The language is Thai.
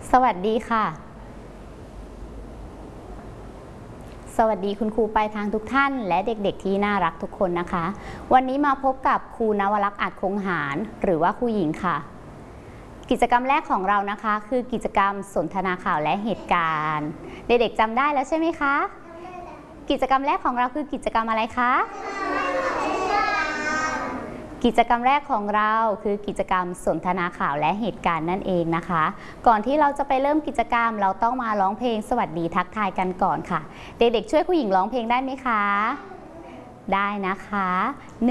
สวัสดีค่ะสวัสดีคุณครูปลายทางทุกท่านและเด็กๆที่น่ารักทุกคนนะคะวันนี้มาพบกับครูนวลักษณ์อาจคงหารหรือว่าครูหญิงค่ะกิจกรรมแรกของเรานะคะคือกิจกรรมสนทนาข่าวและเหตุการณ์เด็กๆจำได้แล้วใช่ไหมคะกิจกรรมแรกของเราคือกิจกรรมอะไรคะกิจกรรมแรกของเราคือกิจกรรมสนทนาข่าวและเหตุการณ์นั่นเองนะคะก่อนที่เราจะไปเริ่มกิจกรรมเราต้องมาร้องเพลงสวัสดีทักทายกันก่อนค่ะเด็กๆช่วยผู้หญิงร้องเพลงได้ไหมคะได้นะคะ